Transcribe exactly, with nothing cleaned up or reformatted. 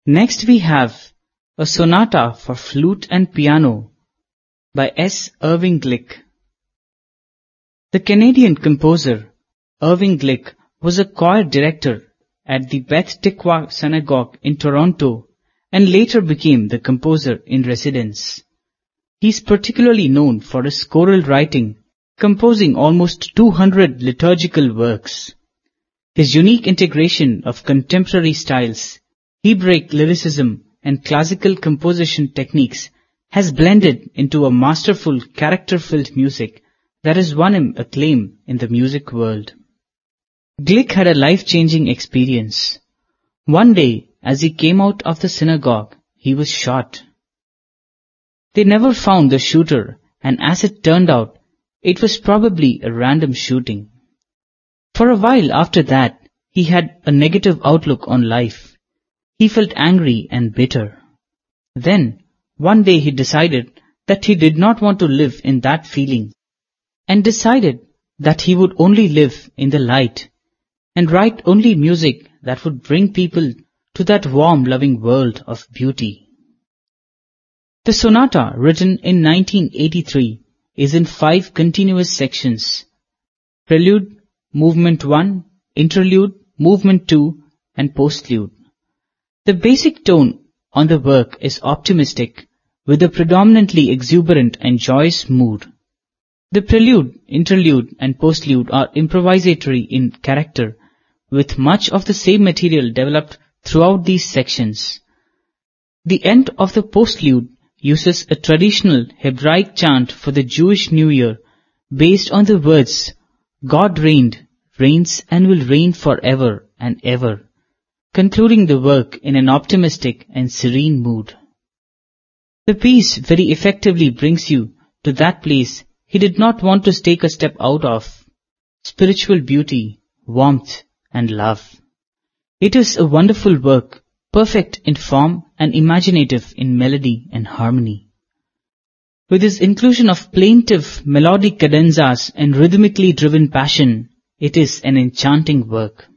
Next we have a sonata for flute and piano by S. Irving Glick. The Canadian composer Irving Glick was a choir director at the Beth Tikwa Synagogue in Toronto and later became the composer in residence. He is particularly known for his choral writing, composing almost two hundred liturgical works. His unique integration of contemporary styles, Hebraic lyricism, and classical composition techniques has blended into a masterful, character-filled music that has won him acclaim in the music world. Glick had a life-changing experience. One day, as he came out of the synagogue, he was shot. They never found the shooter, and as it turned out, it was probably a random shooting. For a while after that, he had a negative outlook on life. He felt angry and bitter. Then, one day he decided that he did not want to live in that feeling, and decided that he would only live in the light and write only music that would bring people to that warm, loving world of beauty. The sonata, written in nineteen eighty-three, is in five continuous sections: prelude, movement one, interlude, movement two, and postlude. The basic tone on the work is optimistic, with a predominantly exuberant and joyous mood. The prelude, interlude, and postlude are improvisatory in character, with much of the same material developed throughout these sections. The end of the postlude uses a traditional Hebraic chant for the Jewish New Year based on the words, "God reigned, reigns and will reign forever and ever," concluding the work in an optimistic and serene mood. The piece very effectively brings you to that place he did not want to take a step out of: spiritual beauty, warmth, and love. It is a wonderful work, perfect in form and imaginative in melody and harmony. With his inclusion of plaintive melodic cadenzas and rhythmically driven passion, it is an enchanting work.